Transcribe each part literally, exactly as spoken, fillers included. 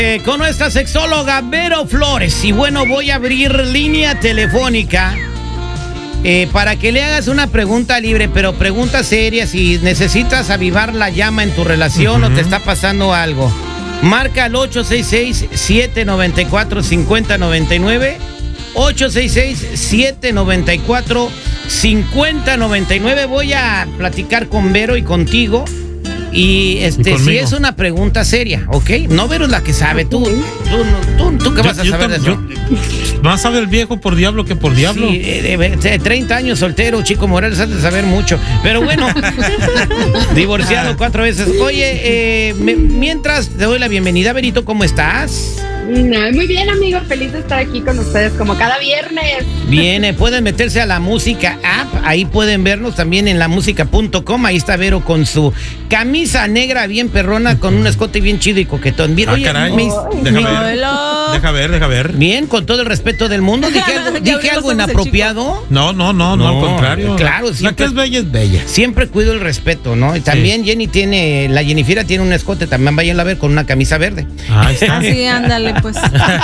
Eh, con nuestra sexóloga Vero Flores. Y bueno, voy a abrir línea telefónica eh, para que le hagas una pregunta libre, pero pregunta seria. Si necesitas avivar la llama en tu relación, uh-huh, o te está pasando algo, marca al ocho seis seis, siete nueve cuatro, cinco cero nueve nueve, ocho seis seis, siete nueve cuatro, cinco cero nueve nueve. Voy a platicar con Vero y contigo. Y este, ¿Y si es una pregunta seria, ¿ok? No, Vero es la que sabe. Tú, tú, tú, tú ¿qué vas yo, a saber de eso? Yo, más sabe el viejo por diablo que por diablo. Sí, de, de, de treinta años soltero, Chico Morales, has de saber mucho. Pero bueno, divorciado cuatro veces. Oye, eh, me, mientras te doy la bienvenida, Verito, ¿cómo estás? No, muy bien, amigo, feliz de estar aquí con ustedes como cada viernes. Bien, eh, pueden meterse a la música app, ahí pueden vernos también en la música punto com. Ahí está Vero con su camisa negra bien perrona, con un escote bien chido y coquetón. Bien, ah, oye, caray, me, deja, me, ver, deja ver, deja ver. Bien, con todo el respeto del mundo. ¿Dije algo, dije algo inapropiado? No, no, no, no, no, al contrario. Claro, siempre, la que es bella es bella. Siempre cuido el respeto, ¿no? Y también sí. Jenny tiene, la Jennifera tiene un escote, también vayan a ver, con una camisa verde. Ahí está. Sí, ándale, pues.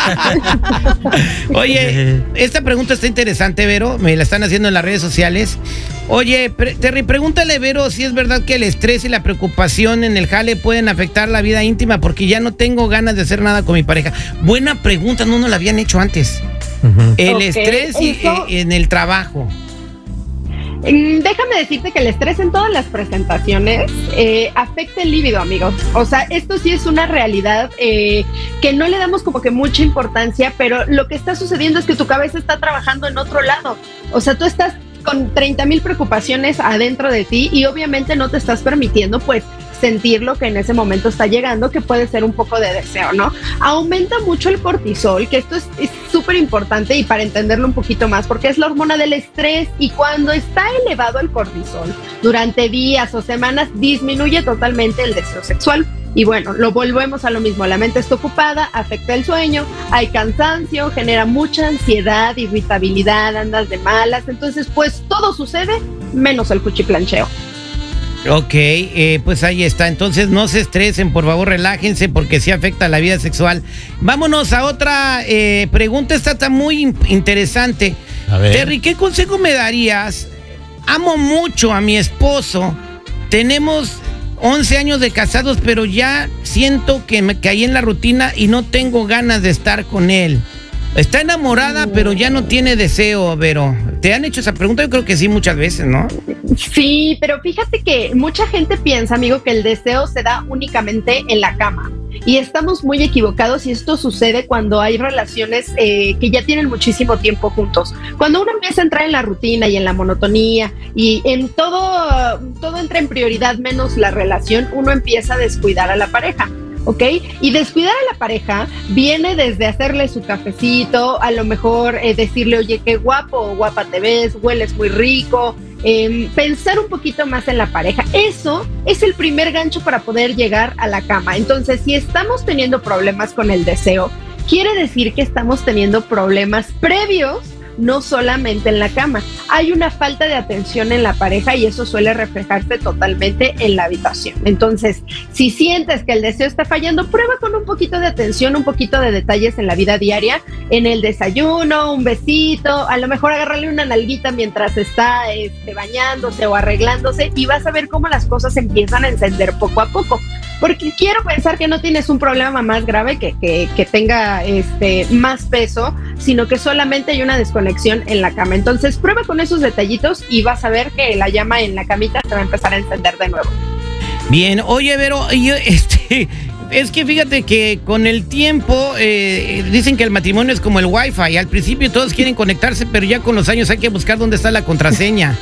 Oye, esta pregunta está interesante, Vero. Me la están haciendo en las redes sociales. Oye, pre- Terry, pregúntale, Vero, si es verdad que el estrés y la preocupación en el jale pueden afectar la vida íntima, porque ya no tengo ganas de hacer nada con mi pareja. Buena pregunta, no nos la habían hecho antes. Uh-huh. El okay. estrés y, Eso... eh, en el trabajo. Déjame decirte que el estrés en todas las presentaciones eh, afecta el líbido, amigos. O sea, esto sí es una realidad eh, que no le damos como que mucha importancia, pero lo que está sucediendo es que tu cabeza está trabajando en otro lado. O sea, tú estás con treinta mil preocupaciones adentro de ti y obviamente no te estás permitiendo, pues, sentir lo que en ese momento está llegando, que puede ser un poco de deseo, ¿no? Aumenta mucho el cortisol, que esto es súper importante y para entenderlo un poquito más, porque es la hormona del estrés y cuando está elevado el cortisol durante días o semanas, disminuye totalmente el deseo sexual. Y bueno, lo volvemos a lo mismo, la mente está ocupada, afecta el sueño, hay cansancio, genera mucha ansiedad, irritabilidad, andas de malas, entonces pues todo sucede menos el cuchiplancheo. Ok, eh, pues ahí está. Entonces no se estresen, por favor, relájense, porque sí afecta la vida sexual. Vámonos a otra eh, pregunta. Esta está muy interesante. A ver. Terry, ¿qué consejo me darías? Amo mucho a mi esposo. Tenemos once años de casados, pero ya siento que me caí en la rutina y no tengo ganas de estar con él. Está enamorada, pero ya no tiene deseo, Vero. ¿Te han hecho esa pregunta? Yo creo que sí, muchas veces, ¿no? Sí, pero fíjate que mucha gente piensa, amigo, que el deseo se da únicamente en la cama. Y estamos muy equivocados y esto sucede cuando hay relaciones eh, que ya tienen muchísimo tiempo juntos. Cuando uno empieza a entrar en la rutina y en la monotonía y en todo, todo entra en prioridad menos la relación, uno empieza a descuidar a la pareja. ¿Ok? Y descuidar a la pareja viene desde hacerle su cafecito, a lo mejor eh, decirle, oye, qué guapo o guapa te ves, hueles muy rico, eh, pensar un poquito más en la pareja. Eso es el primer gancho para poder llegar a la cama. Entonces, si estamos teniendo problemas con el deseo, quiere decir que estamos teniendo problemas previos, no solamente en la cama. Hay una falta de atención en la pareja y eso suele reflejarse totalmente en la habitación. Entonces, si sientes que el deseo está fallando, prueba con un poquito de atención, un poquito de detalles en la vida diaria, en el desayuno, un besito, a lo mejor agárrale una nalguita mientras está este, bañándose o arreglándose y vas a ver cómo las cosas empiezan a encender poco a poco. Porque quiero pensar que no tienes un problema más grave que, que, que tenga este, más peso, sino que solamente hay una desconexión en la cama. Entonces, prueba con esos detallitos y vas a ver que la llama en la camita se va a empezar a encender de nuevo. Bien, oye, Vero, yo, este, es que fíjate que con el tiempo eh, dicen que el matrimonio es como el wifi. Al principio todos quieren conectarse, pero ya con los años hay que buscar dónde está la contraseña.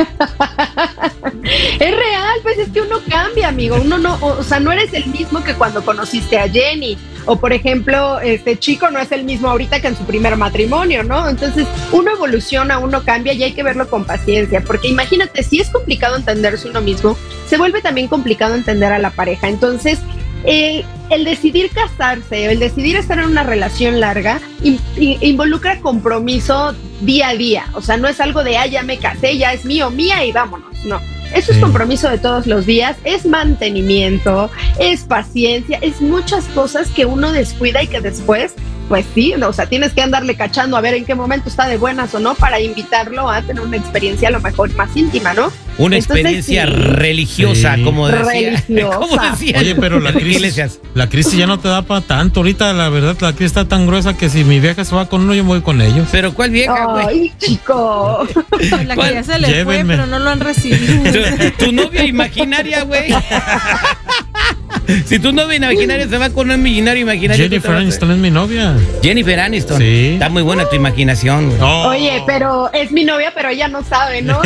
Es real, pues es que uno cambia, amigo. Uno no, o sea, no eres el mismo que cuando conociste a Jenny. O por ejemplo, este Chico no es el mismo ahorita que en su primer matrimonio, ¿no? Entonces, uno evoluciona, uno cambia y hay que verlo con paciencia. Porque imagínate, si es complicado entenderse uno mismo, se vuelve también complicado entender a la pareja. Entonces, eh, el decidir casarse, el decidir estar en una relación larga, in, in, involucra compromiso día a día. O sea, no es algo de, ah, ya me casé, ya es mío, mía y vámonos. No. Eso sí. Es compromiso de todos los días, es mantenimiento, es paciencia, es muchas cosas que uno descuida y que después, pues sí, o sea, tienes que andarle cachando a ver en qué momento está de buenas o no para invitarlo a tener una experiencia a lo mejor más íntima, ¿no? Una Entonces, experiencia sí. religiosa, sí. como decía. Religiosa. ¿Cómo decía? Oye, pero la crisis, la crisis ya no te da para tanto. Ahorita, la verdad, la crisis está tan gruesa que si mi vieja se va con uno, yo me voy con ellos. ¿Pero cuál vieja, güey? Ay, chico. La que ya se le Llévenme. fue, pero no lo han recibido. ¿Tu, tu novia imaginaria, güey? Si tu novia imaginaria se va con un millonario imaginario. Jennifer Aniston es mi novia. Jennifer Aniston. Sí. Está muy buena tu imaginación, güey. Oh. Oye, pero es mi novia, pero ella no sabe, ¿no?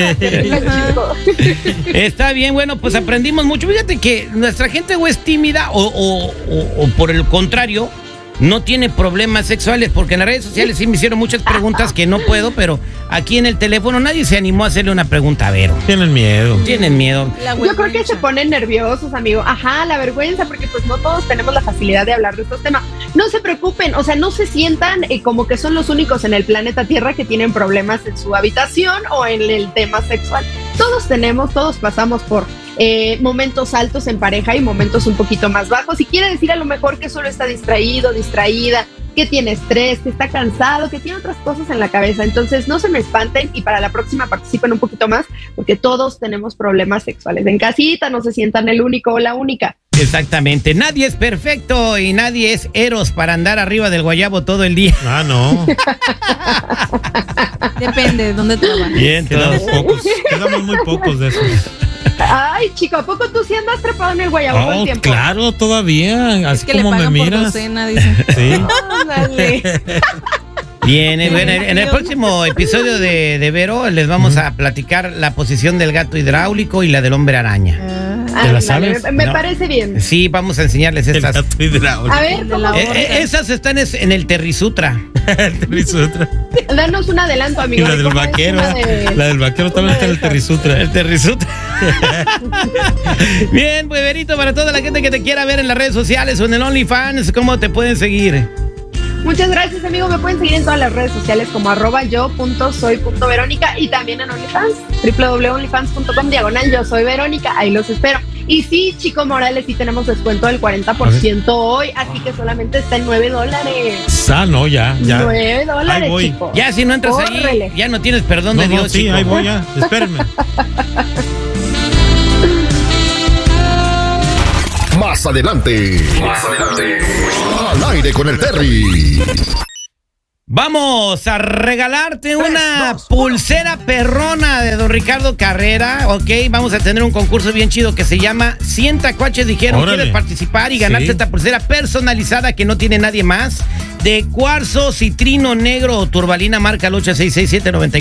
Está bien, bueno, pues aprendimos mucho. Fíjate que nuestra gente o es tímida o, o, o, o por el contrario, no tiene problemas sexuales, porque en las redes sociales sí me hicieron muchas preguntas que no puedo, pero aquí en el teléfono nadie se animó a hacerle una pregunta a Vero. Tienen miedo. Tienen miedo. Yo creo que se ponen nerviosos, amigo. Ajá, la vergüenza, porque pues no todos tenemos la facilidad de hablar de estos temas. No se preocupen, o sea, no se sientan eh, como que son los únicos en el planeta Tierra que tienen problemas en su habitación o en el tema sexual. Todos tenemos, todos pasamos por eh, momentos altos en pareja y momentos un poquito más bajos. Y quiere decir a lo mejor que solo está distraído, distraída, que tiene estrés, que está cansado, que tiene otras cosas en la cabeza. Entonces no se me espanten y para la próxima participen un poquito más, porque todos tenemos problemas sexuales en casita, no se sientan el único o la única. Exactamente, nadie es perfecto y nadie es Eros para andar arriba del guayabo todo el día. Ah, no. Depende de dónde trabajas. Bien, quedamos pocos, quedamos muy pocos de esos. Ay, chico, ¿a poco tú sí andas trepado en el guayabo todo oh, el tiempo? Claro, todavía, así es que como le pagan me por miras. docena, dicen. Sí. Oh, dale. Bien, en, en el próximo episodio de, de Vero les vamos a platicar la posición del gato hidráulico y la del hombre araña. Ah, ¿Te la dale, sabes? Me, me No. parece bien. Sí, vamos a enseñarles El estas. gato hidráulico. A ver, ¿cómo? Eh, eh, esas están es- en el Terrisutra. El Terrisutra. Danos un adelanto, Y amigo. la de del cómo es vaquero. una de- La del vaquero también está en el una de Terrisutra. El Terrisutra. Bien, pues Verito, para toda la gente que te quiera ver en las redes sociales o en el OnlyFans, ¿cómo te pueden seguir? Muchas gracias, amigo. Me pueden seguir en todas las redes sociales como arroba yo punto soy punto verónica y también en OnlyFans, doble u doble u doble u punto onlyfans punto com diagonal yo soy Verónica. Ahí los espero. Y sí, Chico Morales, sí tenemos descuento del cuarenta por ciento hoy, así que solamente está en nueve dólares. Ah, no, ya, ya. nueve dólares, Ahí voy. chico. Ya si no entras Córrele. ahí, ya no tienes perdón No, de no, Dios, sí, chico. ahí voy ya. Espérenme. Más adelante. Más adelante. Al aire con el Terry. Vamos a regalarte una pulsera perrona de don Ricardo Carrera, ok, vamos a tener un concurso bien chido que se llama cien tacuaches dijeron. Órale. ¿Quieres participar y ganarte Sí. esta pulsera personalizada que no tiene nadie más? De cuarzo, citrino negro o turbalina marca el ocho seis seis siete nueve